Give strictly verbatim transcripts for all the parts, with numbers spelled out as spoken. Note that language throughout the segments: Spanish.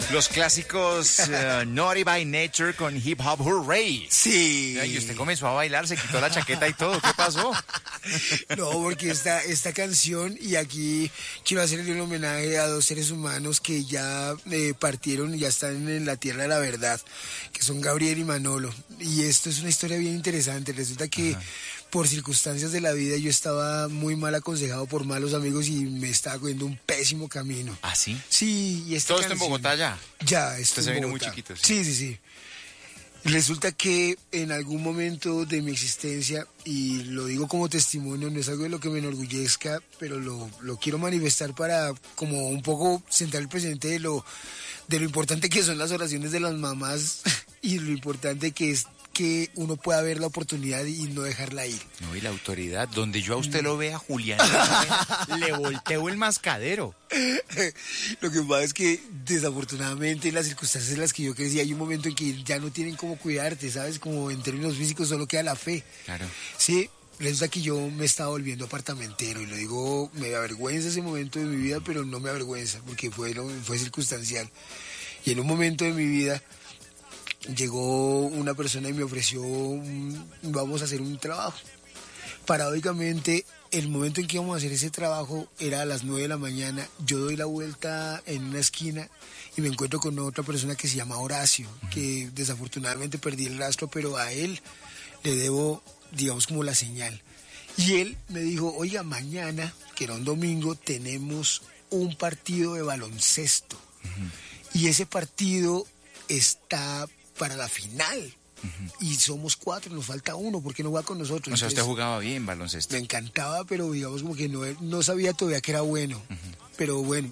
Los clásicos uh, Naughty by Nature con Hip Hop Hooray. Sí. Y usted comenzó a bailar, se quitó la chaqueta y todo. ¿Qué pasó? No, porque esta, esta canción, y aquí quiero hacerle un homenaje a dos seres humanos que ya eh, partieron y ya están en la tierra de la verdad, que son Gabriel y Manolo. Y esto es una historia bien interesante. Resulta que Ajá. por circunstancias de la vida yo estaba muy mal aconsejado por malos amigos y me estaba cogiendo un pésimo camino. ¿Ah, sí? Sí. Y esta ¿Todo canción, esto en Bogotá ya? Ya, esto se en vino Bogotá. muy chiquito. Sí, sí, sí. sí. Resulta que en algún momento de mi existencia, y lo digo como testimonio, no es algo de lo que me enorgullezca, pero lo, lo quiero manifestar para como un poco sentar el presente de lo, de lo importante que son las oraciones de las mamás y lo importante que es que uno pueda ver la oportunidad y no dejarla ir. No, y la autoridad, donde yo a usted lo vea, Julián, le volteo el mascadero. Lo que pasa es que desafortunadamente en las circunstancias en las que yo crecí hay un momento en que ya no tienen cómo cuidarte, ¿sabes? Como en términos físicos solo queda la fe. Claro. Sí, resulta que yo me estaba volviendo apartamentero y lo digo, me avergüenza ese momento de mi vida, pero no me avergüenza porque fue, fue circunstancial. Y en un momento de mi vida llegó una persona y me ofreció, un, vamos a hacer un trabajo. Paradójicamente, el momento en que íbamos a hacer ese trabajo era a las nueve de la mañana. Yo doy la vuelta en una esquina y me encuentro con otra persona que se llama Horacio, uh-huh. que desafortunadamente perdí el rastro, pero a él le debo, digamos, como la señal. Y él me dijo, oiga, mañana, que era un domingo, tenemos un partido de baloncesto. Uh-huh. Y ese partido está para la final. Uh-huh. Y somos cuatro, nos falta uno, ¿por qué no va con nosotros? O sea, usted jugaba bien baloncesto. Me encantaba, pero digamos como que no, no sabía todavía que era bueno. Uh-huh. Pero bueno,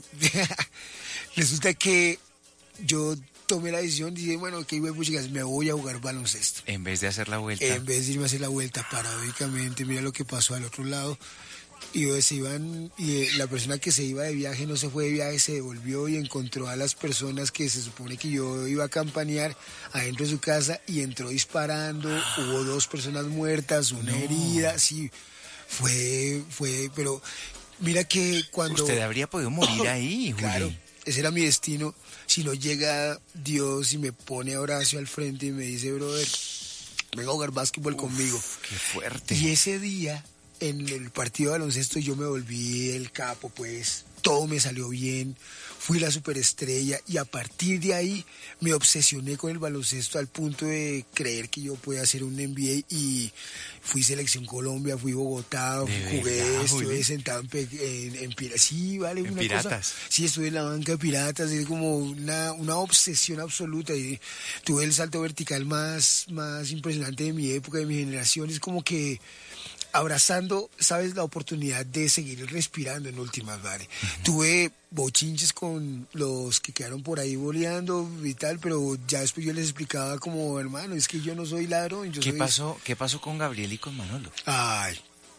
resulta que yo tomé la decisión, dije, bueno, ok, bueno, chicas, me voy a jugar baloncesto. En vez de hacer la vuelta. En vez de irme a hacer la vuelta, paradójicamente, mira lo que pasó al otro lado. Y se iban, y la persona que se iba de viaje no se fue de viaje, se devolvió y encontró a las personas que se supone que yo iba a campanear adentro de su casa y entró disparando. Hubo dos personas muertas, una no. herida, sí, fue, fue, pero mira que cuando... Usted habría podido morir ahí, Juli. Claro, ese era mi destino. Si no llega Dios y me pone a Horacio al frente y me dice, brother, venga a jugar básquetbol Uf, conmigo. Qué fuerte. Y ese día... en el partido de baloncesto yo me volví el capo, pues todo me salió bien, fui la superestrella y a partir de ahí me obsesioné con el baloncesto al punto de creer que yo podía hacer un N B A y fui selección Colombia, fui Bogotá, jugué, verdad, estuve Juli? sentado en, en, en Piratas, sí, vale, ¿En una Piratas? Cosa, sí, estuve en la banca de Piratas, es como una, una obsesión absoluta y tuve el salto vertical más, más impresionante de mi época, de mi generación, es como que abrazando, ¿sabes? La oportunidad de seguir respirando en últimas, ¿vale? Uh-huh. Tuve bochinches con los que quedaron por ahí boleando y tal, pero ya después yo les explicaba como, hermano, es que yo no soy ladrón. Yo ¿Qué soy... pasó? ¿Qué pasó con Gabriel y con Manolo? Ay,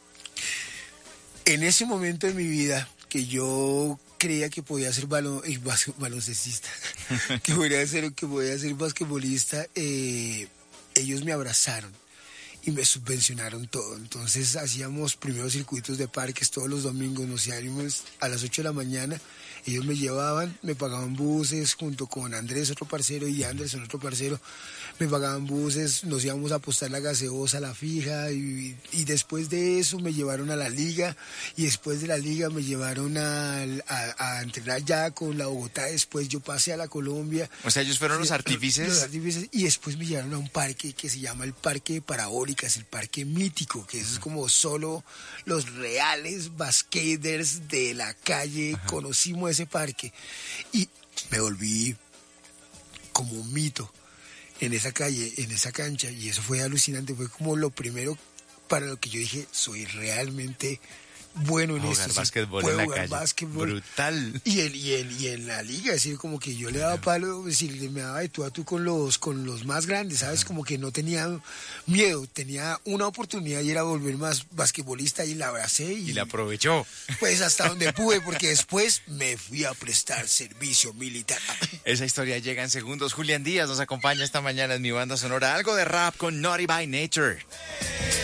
en ese momento de mi vida que yo creía que podía ser balon, eh, bas, baloncestista, que podía ser, que podía ser basquetbolista, eh, ellos me abrazaron y me subvencionaron todo. Entonces hacíamos primeros circuitos de parques todos los domingos, nos íbamos a las ocho de la mañana, ellos me llevaban, me pagaban buses junto con Andrés, otro parcero, y Anderson, otro parcero, me pagaban buses, nos íbamos a apostar la gaseosa, la fija, y, y después de eso me llevaron a la liga, y después de la liga me llevaron a, a, a entrenar ya con la Bogotá, después yo pasé a la Colombia. O sea, ellos fueron los artífices. Los artífices, y después me llevaron a un parque que se llama el Parque Parabólicas, el parque mítico, que eso es como solo los reales basketers de la calle. Ajá. Conocimos ese parque y me volví como un mito en esa calle, en esa cancha, y eso fue alucinante, fue como lo primero para lo que yo dije, soy realmente bueno en jugar esto. Básquetbol puedo en la jugar calle. Básquetbol. Brutal. Y, el, y, el, y en la liga, es decir, como que yo le daba palo, es decir, me daba de tú a tú con los, con los más grandes, ¿sabes? Ajá. Como que no tenía miedo, tenía una oportunidad y era volver más basquetbolista, y la abracé. Y, y la aprovechó. Pues hasta donde pude, porque después me fui a prestar servicio militar. Esa historia llega en segundos. Julián Díaz nos acompaña esta mañana en Mi Banda Sonora. Algo de rap con Naughty by Nature.